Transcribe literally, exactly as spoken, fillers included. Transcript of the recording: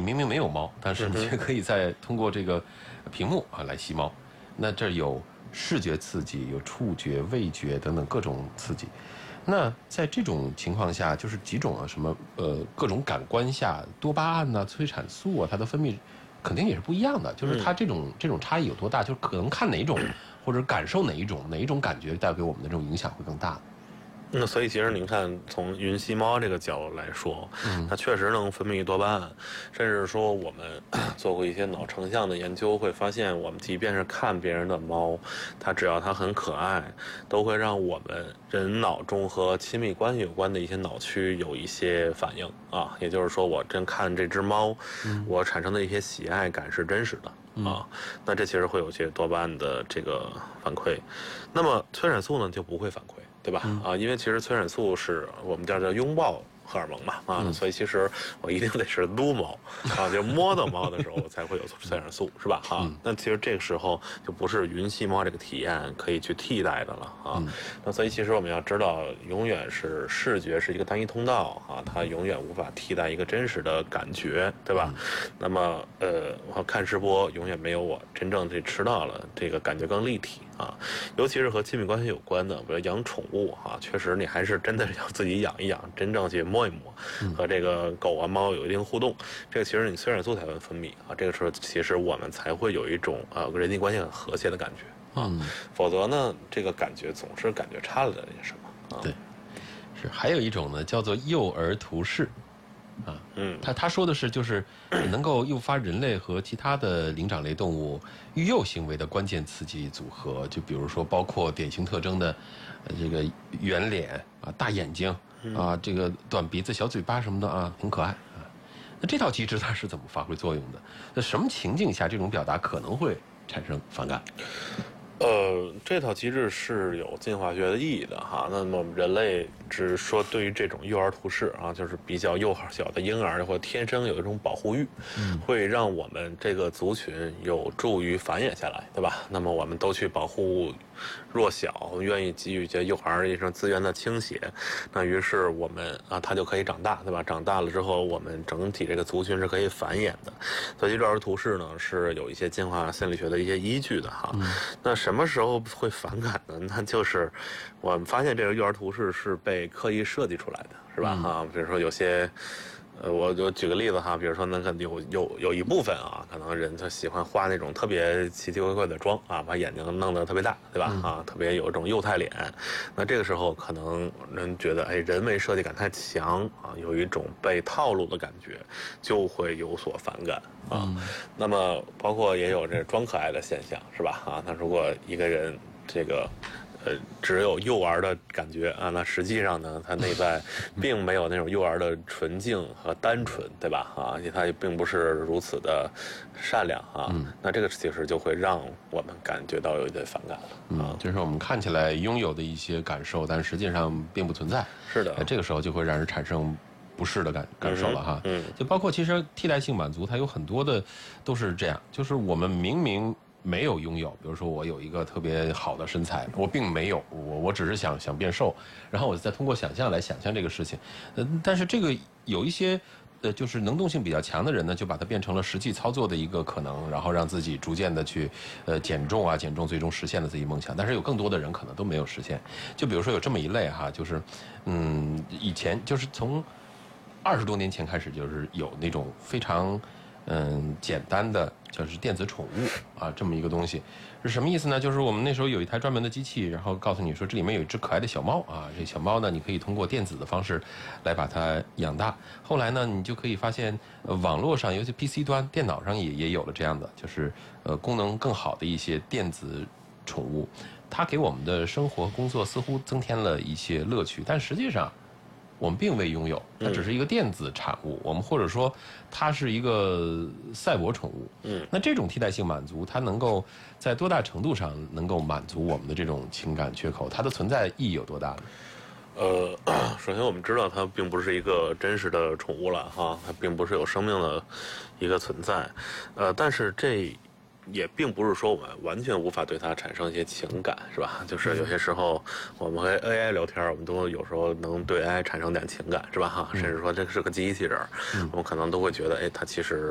明明没有猫，但是你却可以在通过这个屏幕啊来吸猫。那这有视觉刺激，有触觉、味觉等等各种刺激。那在这种情况下，就是几种啊什么呃各种感官下，多巴胺呐、啊、催产素啊，它的分泌肯定也是不一样的。就是它这种、嗯、这种差异有多大？就是可能看哪一种或者感受哪一种哪一种感觉带给我们的这种影响会更大。 那所以其实您看，从云吸猫这个角度来说，嗯，它确实能分泌多巴胺，甚至说我们做过一些脑成像的研究，会发现我们即便是看别人的猫，它只要它很可爱，都会让我们人脑中和亲密关系有关的一些脑区有一些反应啊。也就是说，我真看这只猫，嗯，我产生的一些喜爱感是真实的。啊，那这其实会有些多巴胺的这个反馈，那么催产素呢就不会反馈，对吧？嗯、啊，因为其实催产素是我们叫叫拥抱荷尔蒙嘛，啊，嗯、所以其实我一定得是撸猫啊，就摸到猫的时候才会有催产素，是吧？啊，嗯、那其实这个时候就不是云吸猫这个体验可以去替代的了啊。嗯、那所以其实我们要知道，永远是视觉是一个单一通道啊，它永远无法替代一个真实的感觉，对吧？嗯、那么呃，我看直播永远没有我真正这吃到了这个感觉更立体啊，尤其是和亲密关系有关的，比如养宠物啊，确实你还是真的要自己养一养，真正去摸一摸，和这个狗啊猫有一定互动，这个其实你催产素才会分泌啊，这个时候其实我们才会有一种呃人际关系很和谐的感觉啊，嗯、否则呢，这个感觉总是感觉差了点什么啊。 对，是还有一种呢，叫做诱儿图式。啊，嗯，他他说的是，就是能够诱发人类和其他的灵长类动物育幼行为的关键刺激组合，就比如说包括典型特征的，呃，这个圆脸啊、大眼睛啊、这个短鼻子、小嘴巴什么的啊，很可爱啊。那这套机制它是怎么发挥作用的？那什么情境下这种表达可能会产生反感？ 呃，这套机制是有进化学的意义的哈。那么人类只说对于这种幼儿图式啊，就是比较幼小的婴儿或天生有一种保护欲，嗯，会让我们这个族群有助于繁衍下来，对吧？那么我们都去保护弱小，愿意给予这幼儿一种资源的倾斜，那于是我们啊，他就可以长大，对吧？长大了之后，我们整体这个族群是可以繁衍的。所以幼儿图式呢是有一些进化心理学的一些依据的哈。嗯、那什么时候会反感呢？那就是我们发现这个幼儿图式是被刻意设计出来的，是吧？哈、嗯，比如说有些。呃，我就举个例子哈，比如说那个有有有一部分啊，可能人他喜欢画那种特别奇奇怪怪的妆啊，把眼睛弄得特别大，对吧？嗯、啊，特别有一种幼态脸。那这个时候可能人觉得，哎，人为设计感太强啊，有一种被套路的感觉，就会有所反感啊。嗯、那么包括也有这装可爱的现象，是吧？啊，那如果一个人这个。呃，只有幼儿的感觉啊，那实际上呢，他内在并没有那种幼儿的纯净和单纯，对吧？啊，而且他也并不是如此的善良啊。嗯、那这个其实就会让我们感觉到有一点反感了啊、 嗯。就是我们看起来拥有的一些感受，但实际上并不存在。 是的， 这个时候就会让人产生不适的感感受了哈。嗯，就包括其实替代性满足，它有很多的都是这样，就是我们明明。没有拥有，比如说我有一个特别好的身材，我并没有，我我只是想想变瘦，然后我再通过想象来想象这个事情，呃，但是这个有一些呃就是能动性比较强的人呢，就把它变成了实际操作的一个可能，然后让自己逐渐的去呃减重啊，减重最终实现了自己梦想。但是有更多的人可能都没有实现，就比如说有这么一类哈，就是嗯以前就是从二十多年前开始，就是有那种非常。嗯，简单的就是电子宠物啊，这么一个东西是什么意思呢？就是我们那时候有一台专门的机器，然后告诉你说这里面有一只可爱的小猫啊，这小猫呢，你可以通过电子的方式来把它养大。后来呢，你就可以发现，呃，网络上，尤其 P C 端、电脑上也也有了这样的，就是呃功能更好的一些电子宠物，它给我们的生活工作似乎增添了一些乐趣，但实际上。我们并未拥有，它只是一个电子产物。嗯、我们或者说，它是一个赛博宠物。嗯，那这种替代性满足，它能够在多大程度上能够满足我们的这种情感缺口？它的存在意义有多大呢？ 呃，首先我们知道它并不是一个真实的宠物了哈，它并不是有生命的一个存在。呃，但是这。也并不是说我们完全无法对它产生一些情感，是吧？就是有些时候我们和 A I 聊天，我们都有时候能对 A I 产生点情感，是吧？哈，甚至说这是个机器人，我们可能都会觉得，哎，它其实